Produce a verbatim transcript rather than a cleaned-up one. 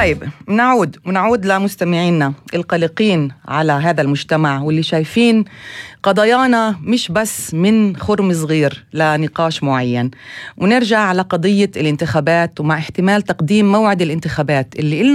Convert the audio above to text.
طيب نعود ونعود لمستمعينا القلقين على هذا المجتمع واللي شايفين قضايانا مش بس من خرم صغير لنقاش معين، ونرجع على قضية الانتخابات ومع احتمال تقديم موعد الانتخابات اللي